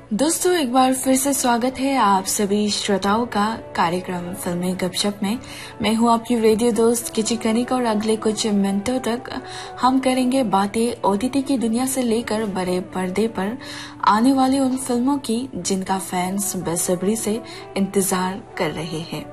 दोस्तों, एक बार फिर से स्वागत है आप सभी श्रोताओं का कार्यक्रम फिल्मी गपशप में। मैं हूं आपकी रेडियो दोस्त किची कनिक और अगले कुछ मिनटों तक हम करेंगे बातें ओटीटी की दुनिया से लेकर बड़े पर्दे पर आने वाली उन फिल्मों की जिनका फैंस बेसब्री से इंतजार कर रहे हैं।